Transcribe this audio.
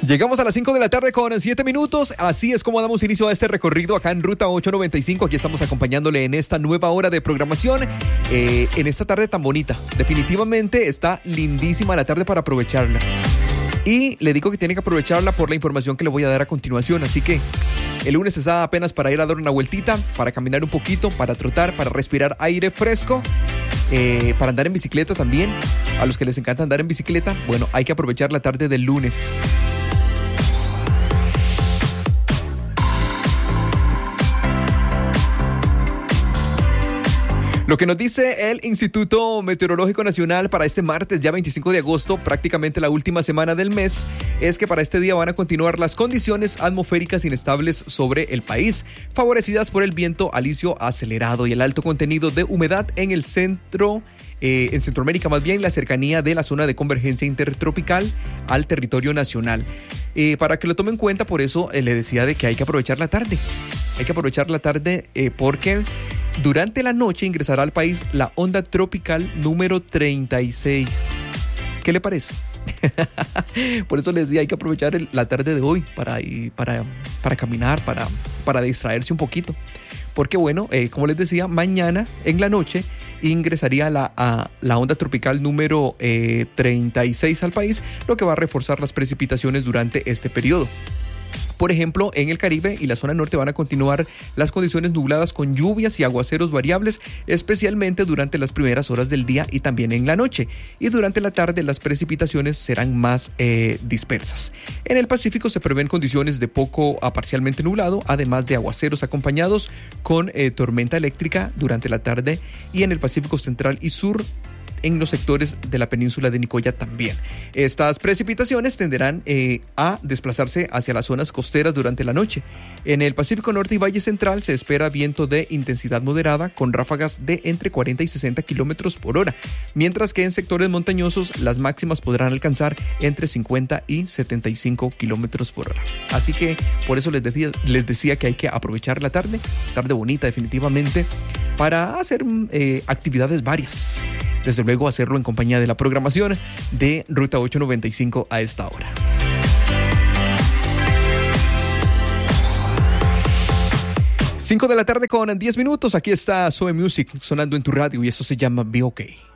Llegamos a las 5 de la tarde con 7 minutos. Así es como damos inicio a este recorrido acá en Ruta 895. Aquí estamos acompañándole en esta nueva hora de programación. En esta tarde tan bonita. Definitivamente está lindísima la tarde para aprovecharla. Y le digo que tiene que aprovecharla por la información que le voy a dar a continuación. Así que el lunes está apenas para ir a dar una vueltita, para caminar un poquito, para trotar, para respirar aire fresco. Para andar en bicicleta también. A los que les encanta andar en bicicleta, bueno, hay que aprovechar la tarde del lunes. Lo que nos dice el Instituto Meteorológico Nacional para este martes, ya 25 de agosto, prácticamente la última semana del mes, es que para este día van a continuar las condiciones atmosféricas inestables sobre el país, favorecidas por el viento alisio acelerado y el alto contenido de humedad en el centro, en Centroamérica más bien, la cercanía de la zona de convergencia intertropical al territorio nacional. Para que lo tomen en cuenta, por eso le decía de que hay que aprovechar la tarde. Hay que aprovechar la tarde porque durante la noche ingresará al país la onda tropical número 36. ¿Qué le parece? Por eso les decía, hay que aprovechar la tarde de hoy para caminar, para distraerse un poquito. Porque bueno, como les decía, mañana en la noche ingresaría la onda tropical número 36 al país, lo que va a reforzar las precipitaciones durante este periodo. Por ejemplo, en el Caribe y la zona norte van a continuar las condiciones nubladas con lluvias y aguaceros variables, especialmente durante las primeras horas del día y también en la noche. Y durante la tarde las precipitaciones serán más dispersas. En el Pacífico se prevén condiciones de poco a parcialmente nublado, además de aguaceros acompañados con tormenta eléctrica durante la tarde, y en el Pacífico Central y Sur, en los sectores de la península de Nicoya también. Estas precipitaciones tenderán a desplazarse hacia las zonas costeras durante la noche. En el Pacífico Norte y Valle Central se espera viento de intensidad moderada con ráfagas de entre 40 y 60 kilómetros por hora, mientras que en sectores montañosos las máximas podrán alcanzar entre 50 y 75 kilómetros por hora. Así que por eso les decía que hay que aprovechar la tarde bonita definitivamente, para hacer actividades varias. Desde luego hacerlo en compañía de la programación de Ruta 895 a esta hora. 5 de la tarde con 10 minutos. Aquí está Zoe Music sonando en tu radio y eso se llama Be Okay.